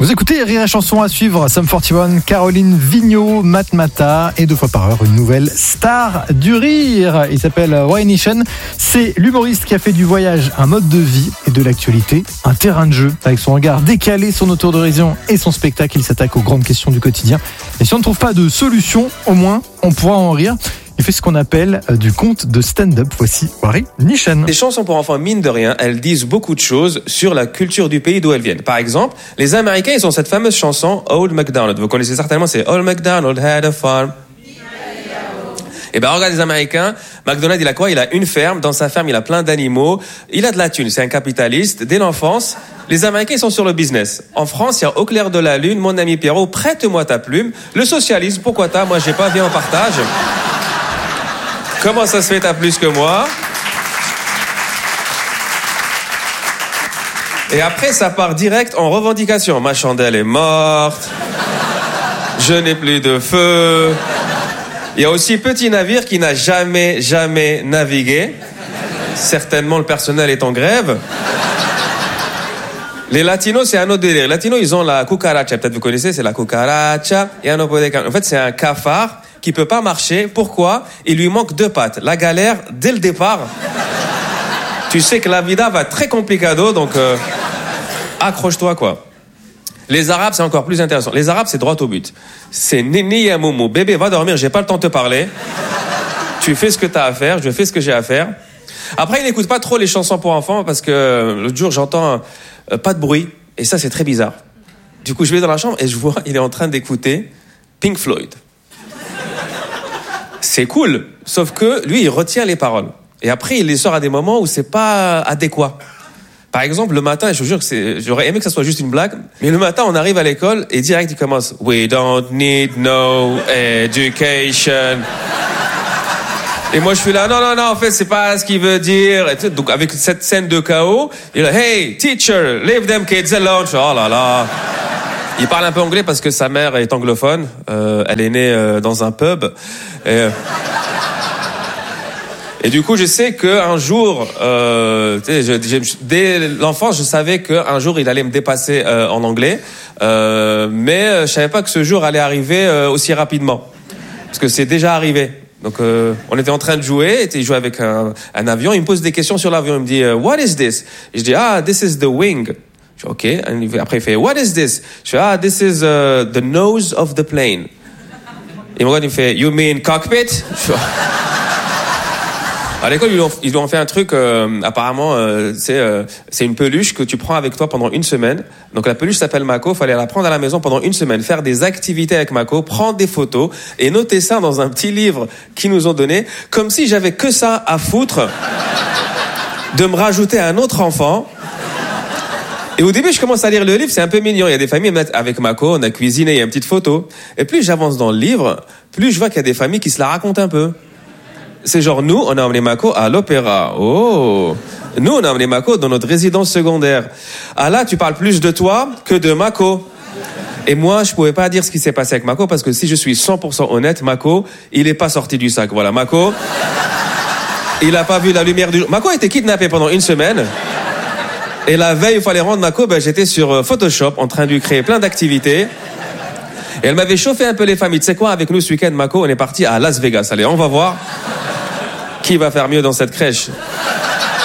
Vous écoutez Rire et Chanson à suivre, Sum 41, Caroline Vigneault, Matmata et 2 fois par heure une nouvelle star du rire. Il s'appelle Why Nation. C'est l'humoriste qui a fait du voyage un mode de vie et de l'actualité un terrain de jeu. Avec son regard décalé, son autodérision et son spectacle, il s'attaque aux grandes questions du quotidien. Et si on ne trouve pas de solution, au moins on pourra en rire. Il fait ce qu'on appelle du conte de stand-up. Voici Why Nation. Les chansons pour enfants, mine de rien, elles disent beaucoup de choses sur la culture du pays d'où elles viennent. Par exemple, les Américains, ils ont cette fameuse chanson Old MacDonald. Vous connaissez certainement, c'est Old MacDonald had a farm. Et ben regarde les Américains, McDonald il a quoi? Il a une ferme, dans sa ferme il a plein d'animaux, il a de la thune, c'est un capitaliste. Dès l'enfance, les Américains ils sont sur le business. En France, il y a au clair de la lune, mon ami Pierrot, prête-moi ta plume. Le socialisme, pourquoi t'as? Moi j'ai pas, viens en partage. Comment ça se fait, t'as plus que moi? Et après ça part direct en revendication. Ma chandelle est morte, je n'ai plus de feu. Il y a aussi Petit Navire qui n'a jamais navigué. Certainement le personnel est en grève. Les latinos, c'est un autre délire. Les latinos, ils ont la cucaracha. Peut-être vous connaissez, c'est la cucaracha. En fait, c'est un cafard qui peut pas marcher. Pourquoi? Il lui manque 2 pattes. La galère, dès le départ. Tu sais que la vida va être très complicado, donc accroche-toi, quoi. Les Arabes, c'est encore plus intéressant. Les Arabes, c'est droit au but. C'est Nini ya Moumou. Bébé, va dormir, j'ai pas le temps de te parler. Tu fais ce que t'as à faire, je fais ce que j'ai à faire. Après, il n'écoute pas trop les chansons pour enfants parce que l'autre jour, j'entends pas de bruit. Et ça, c'est très bizarre. Du coup, je vais dans la chambre et je vois, il est en train d'écouter Pink Floyd. C'est cool. Sauf que lui, il retient les paroles. Et après, il les sort à des moments où c'est pas adéquat. Par exemple, le matin, je vous jure que j'aurais aimé que ça soit juste une blague, mais le matin, on arrive à l'école et direct, il commence « We don't need no education ». Et moi, je suis là « Non, en fait, c'est pas ce qu'il veut dire ». Et donc, avec cette scène de chaos, il est « Hey, teacher, leave them kids alone ». Je fais « Oh là là ». Il parle un peu anglais parce que sa mère est anglophone. Elle est née dans un pub. Et du coup, je sais qu'un jour, dès l'enfance, je savais qu'un jour, il allait me dépasser en anglais. Mais je savais pas que ce jour allait arriver aussi rapidement. Parce que c'est déjà arrivé. Donc, on était en train de jouer, il jouait avec un avion. Il me pose des questions sur l'avion. Il me dit, what is this? Et je dis, this is the wing. Je dis, OK. Après, il fait, what is this? Je dis, this is the nose of the plane. Il me regarde, il me fait, you mean cockpit? Je dis, à l'école, ils lui ont fait un truc, apparemment, c'est une peluche que tu prends avec toi pendant 1 semaine. Donc la peluche s'appelle Mako, fallait la prendre à la maison pendant 1 semaine, faire des activités avec Mako, prendre des photos et noter ça dans un petit livre qu'ils nous ont donné, comme si j'avais que ça à foutre de me rajouter un autre enfant. Et au début, je commence à lire le livre, c'est un peu mignon. Il y a des familles avec Mako, on a cuisiné, il y a une petite photo. Et plus j'avance dans le livre, plus je vois qu'il y a des familles qui se la racontent un peu. C'est genre, nous, on a emmené Mako à l'opéra. Oh! Nous, on a emmené Mako dans notre résidence secondaire. Ah là, tu parles plus de toi que de Mako. Et moi, je pouvais pas dire ce qui s'est passé avec Mako parce que si je suis 100% honnête, Mako, il est pas sorti du sac. Voilà, Mako, il a pas vu la lumière du jour. Mako a été kidnappé pendant 1 semaine. Et la veille, il fallait rendre Mako, j'étais sur Photoshop en train de lui créer plein d'activités. Et elle m'avait chauffé un peu les familles. Tu sais quoi, avec nous ce week-end, Mako, on est parti à Las Vegas. Allez, on va voir qui va faire mieux dans cette crèche.